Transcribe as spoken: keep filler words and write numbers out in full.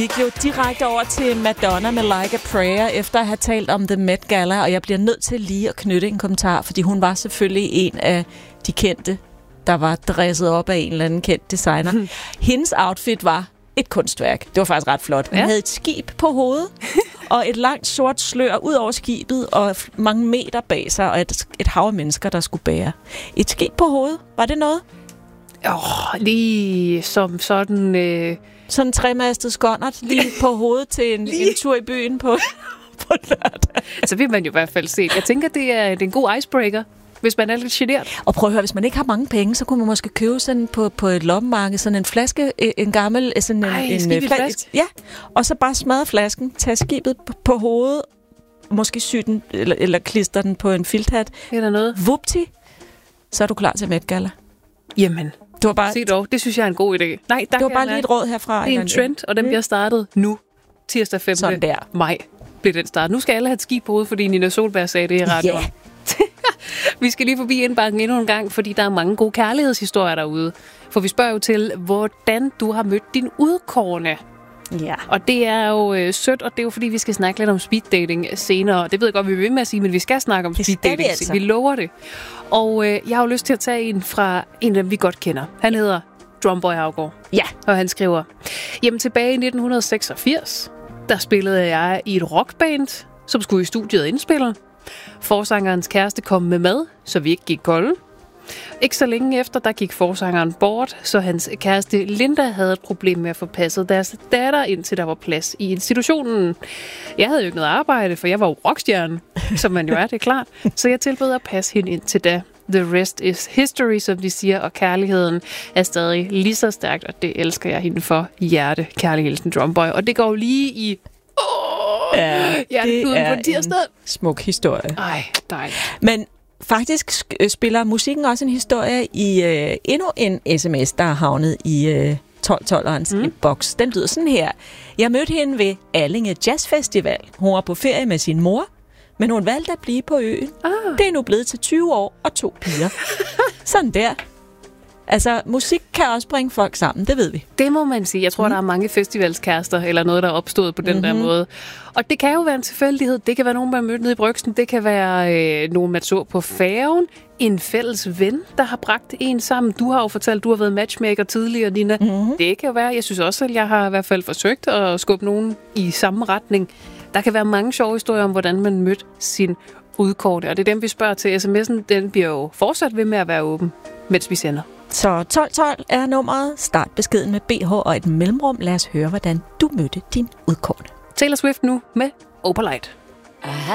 Vi gik jo direkte over til Madonna med Like a Prayer, efter at have talt om The Met Gala, og jeg bliver nødt til lige at knytte en kommentar, fordi hun var selvfølgelig en af de kendte, der var dresset op af en eller anden kendt designer. Hmm. Hendes outfit var et kunstværk. Det var faktisk ret flot. Hun ja. havde et skib på hovedet, og et langt sort slør ud over skibet, og mange meter bag sig, og et, et hav af mennesker, der skulle bære. Et skib på hovedet, var det noget? Åh, oh, lige som sådan... Øh... Sådan en tremastet skonnert lige på hovedet til en, en tur i byen på, på lørdag. Så vil man jo i hvert fald se. Jeg tænker, det er, det er en god icebreaker, hvis man er lidt genert. Og prøv at høre, hvis man ikke har mange penge, så kunne man måske købe sådan på, på et loppemarked, sådan en flaske, en gammel... Sådan en, Ej, en, en flaske. Ja, og så bare smadre flasken, tage skibet på, på hovedet, måske sy den, eller, eller klister den på en filthat. Eller noget. Vupti, så er du klar til Met Gala. Jamen, det var bare, se dog, det synes jeg er en god idé. Nej, der det var bare lige et råd herfra. Det er en trend, og den bliver startet nu, tirsdag femte maj. Bliver den startet. Nu skal alle have et skib på hovedet, fordi Nina Solberg sagde det i radioen. Yeah. Vi skal lige forbi indbakken endnu en gang, fordi der er mange gode kærlighedshistorier derude. For vi spørger jo til, hvordan du har mødt din udkårne. Ja. Og det er jo øh, sødt, og det er jo fordi, vi skal snakke lidt om speeddating senere. Det ved jeg godt, vi vil ved med at sige, men vi skal snakke om speeddating. Vi, altså. vi lover det. Og øh, jeg har jo lyst til at tage en fra en af dem, vi godt kender. Han hedder Drumboy Haugaard. Ja. Og han skriver, jamen tilbage i nitten seksogfirs, der spillede jeg i et rockband, som skulle i studiet indspille. Forsangerens kæreste kom med mad, så vi ikke gik kolde. Ikke så længe efter, der gik forsangeren bort, så hans kæreste Linda havde et problem med at få passet deres datter, indtil der var plads i institutionen. Jeg havde jo ikke noget arbejde, for jeg var jo rockstjerne, som man jo er, det er klart. Så jeg tilbød at passe hende indtil da. The rest is history, som de siger, og kærligheden er stadig lige så stærkt, og det elsker jeg hende for. Hjerte, kærlig hilsen Drumboy. Og det går lige i... Åh, ja, det er en smuk historie. Ej, dejligt. Men faktisk spiller musikken også en historie i øh, endnu en sms, der er havnet i øh, tolv tolverens mm. boks. Den lyder sådan her. Jeg mødte hende ved Allinge Jazz Festival. Hun var på ferie med sin mor, men hun valgte at blive på øen. Ah. Det er nu blevet til tyve år og to piger. Sådan der. Altså, musik kan også bringe folk sammen, det ved vi. Det må man sige. Jeg tror, mm. der er mange festivalskærester, eller noget, der er opstået på den mm-hmm. der måde. Og det kan jo være en tilfældighed. Det kan være nogen, man mødte nede i Brygsen. Det kan være øh, nogen, man så på færgen. En fælles ven, der har bragt en sammen. Du har jo fortalt, du har været matchmaker tidligere, Nina. Mm-hmm. Det kan jo være. Jeg synes også, at jeg har i hvert fald forsøgt at skubbe nogen i samme retning. Der kan være mange sjove historier om, hvordan man mødte sin udkårne. Og det er dem, vi spørger til. sms'en, den bliver jo fortsat ved med at være åben, mens vi sender. Så tolv tolv er nummeret. Start beskeden med B H og et mellemrum. Lad os høre, hvordan du mødte din udkårne. Taylor Swift nu med Opalite.